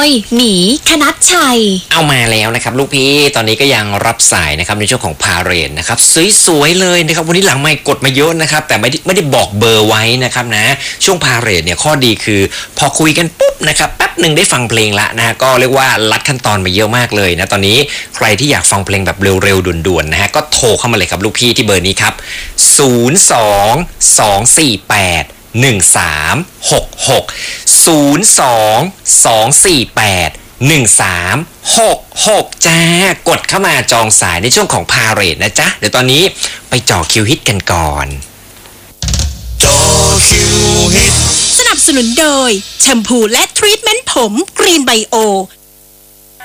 ยหมีคณัชชัยเอามาแล้วนะครับลูกพี่ตอนนี้ก็ยังรับสายนะครับในช่วงของพาเรดนะครับสวยๆเลยนะครับวันนี้หลังไมค์กดมาเยอะนะครับแต่ไม่ได้บอกเบอร์ไว้นะครับนะช่วงพาเรดเนี่ยข้อดีคือพอคุยกันปุ๊บนะครับแป๊บหนึ่งได้ฟังเพลงละนะก็เรียกว่าลัดขั้นตอนมาเยอะมากเลยนะตอนนี้ใครที่อยากฟังเพลงแบบเร็วๆด่วนๆนะฮะก็โทรเข้ามาเลยครับลูกพี่ที่เบอร์นี้ครับ02-248-1366 จ้ากดเข้ามากองสายในช่วงของพาเรดนะจ๊ะเดี๋ยวตอนนี้ไปจ่อคิวฮิตกันก่อนจอคิวฮิตสนับสนุนโดยแชมพูและทรีทเมนต์ผมกรีนไบโอ